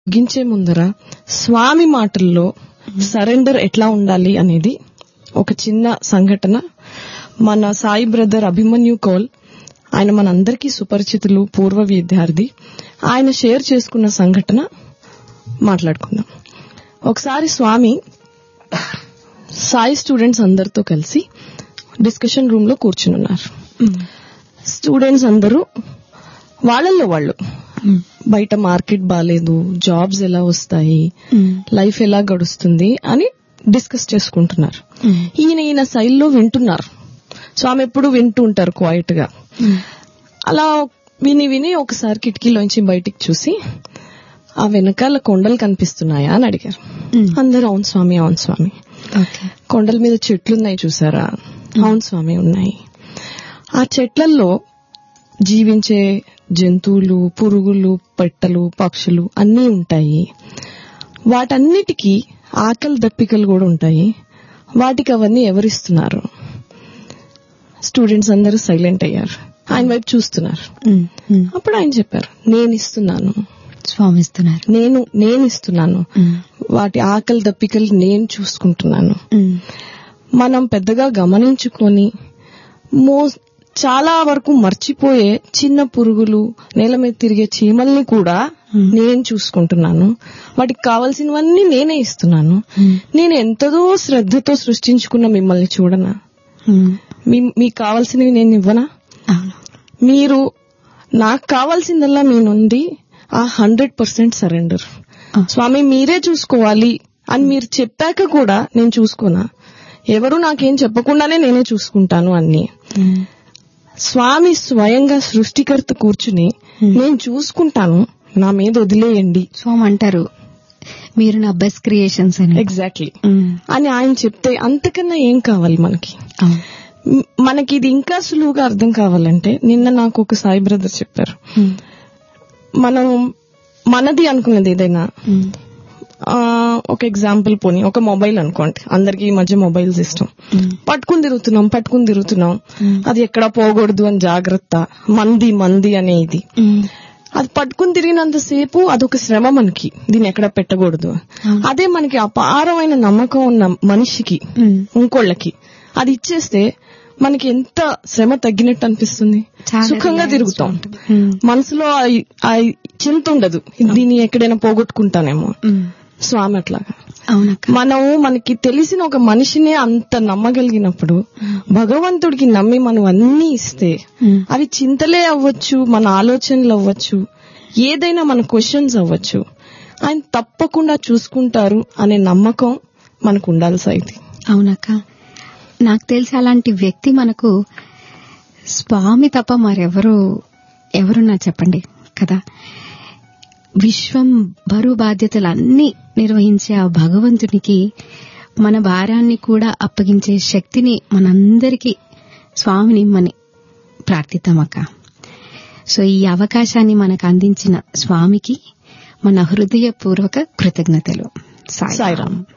ముగించే ముందర స్వామి మాటల్లో సరెండర్ ఎట్లా ఉండాలి అనేది ఒక చిన్న సంఘటన. మన సాయి బ్రదర్ అభిమన్యు కౌల్, ఆయన మనందరికీ సుపరిచితులు, పూర్వ విద్యార్థి. ఆయన షేర్ చేసుకున్న సంఘటన మాట్లాడుకుందాం. ఒకసారి స్వామి సాయి స్టూడెంట్స్ అందరితో కలిసి డిస్కషన్ రూమ్ లో కూర్చునున్నారు. స్టూడెంట్స్ అందరూ వాళ్ళల్లో వాళ్ళు బయట మార్కెట్ బాలేదు, జాబ్స్ ఎలా వస్తాయి, లైఫ్ ఎలా గడుస్తుంది అని డిస్కస్ చేసుకుంటున్నారు. ఈయన శైలిలో వింటున్నారు. స్వామి ఎప్పుడు వింటూ ఉంటారు క్వైట్ గా. అలా విని ఒకసారి కిటికీలోంచి బయటికి చూసి, ఆ వెనకాల కొండలు కనిపిస్తున్నాయా అని అడిగారు. అందరూ అవును స్వామి, అవును స్వామి. కొండల మీద చెట్లున్నాయి చూసారా? అవును స్వామి ఉన్నాయి. ఆ చెట్లల్లో జీవించే జంతువులు, పురుగులు, పెట్టలు, పక్షులు అన్నీ ఉంటాయి. వాటన్నిటికీ ఆకలి దప్పికలు కూడా ఉంటాయి. వాటికి అవన్నీ ఎవరిస్తున్నారు? స్టూడెంట్స్ అందరూ సైలెంట్ అయ్యారు. ఆయన వైపు చూస్తున్నారు. అప్పుడు ఆయన చెప్పారు, నేను ఇస్తున్నాను స్వామి, ఇస్తున్నారు, నేను ఇస్తున్నాను. వాటి ఆకలి దప్పికలు నేను చూసుకుంటున్నాను. మనం పెద్దగా గమనించుకొని చాలా వరకు మర్చిపోయే చిన్న పురుగులు, నేల మీద తిరిగే చీమల్ని కూడా నేను చూసుకుంటున్నాను. వాటికి కావాల్సినవన్నీ నేనే ఇస్తున్నాను. నేను ఎంతదో శ్రద్ధతో సృష్టించుకున్న మిమ్మల్ని చూడనా? మీకు కావాల్సినవి నేను ఇవ్వనా? మీరు నాకు కావాల్సిందల్లా మీ నుండి ఆ 100% సరెండర్. స్వామి మీరే చూసుకోవాలి అని మీరు చెప్పాక కూడా నేను చూసుకోనా? ఎవరు నాకేం చెప్పకుండానే నేనే చూసుకుంటాను అన్ని. స్వామి స్వయంగా సృష్టికర్త కూర్చుని నేను చూసుకుంటాను, నా మీద వదిలేయండి స్వామి అంటారు, మీరు నా బెస్ట్ క్రియేషన్స్ అని. ఎగ్జాక్ట్లీ అని ఆయన చెప్తే అంతకన్నా ఏం కావాలి మనకి? మనకి ఇది ఇంకా సులువుగా అర్థం కావాలంటే, నిన్న నాకు ఒక సాయి బ్రదర్ చెప్పారు, మనం మనది అనుకున్నది ఏదైనా, ఒక ఎగ్జాంపుల్ పోనీ ఒక మొబైల్ అనుకోండి. అందరికి ఈ మధ్య మొబైల్స్ ఇష్టం. పట్టుకుని తిరుగుతున్నాం. అది ఎక్కడా పోకూడదు అని జాగ్రత్త, మంది అనేది. అది పట్టుకుని తిరిగినంతసేపు అదొక శ్రమ మనకి, దీన్ని ఎక్కడ పెట్టకూడదు. అదే మనకి అపారమైన నమ్మకం ఉన్న మనిషికి, ఇంకోళ్ళకి అది ఇచ్చేస్తే మనకి ఎంత శ్రమ తగ్గినట్టు అనిపిస్తుంది. సుఖంగా తిరుగుతాం. మనసులో చింత ఉండదు, దీన్ని ఎక్కడైనా పోగొట్టుకుంటానేమో. స్వామి అట్లాగా మనకి తెలిసిన ఒక మనిషినే అంత నమ్మగలిగినప్పుడు, భగవంతుడికి నమ్మి మనం అన్ని ఇస్తే అవి చింతలే అవ్వచ్చు, మన ఆలోచనలు అవ్వచ్చు, ఏదైనా మన క్వశ్చన్స్ అవ్వచ్చు, ఆయన తప్పకుండా చూసుకుంటారు అనే నమ్మకం మనకు ఉండాలి సైతి. అవునక్క, నాకు తెలిసి అలాంటి వ్యక్తి మనకు స్వామి తప్ప ఎవరున్నా చెప్పండి కదా. విశ్వం బరువు బాధ్యతలన్నీ నిర్వహించే ఆ భగవంతునికి మన భారాన్ని కూడా అప్పగించే శక్తిని మనందరికీ స్వామిని ఇమ్మని ప్రార్థిద్దామక్క. సో ఈ అవకాశాన్ని మనకు అందించిన స్వామికి మన హృదయపూర్వక కృతజ్ఞతలు. సాయిరామ్.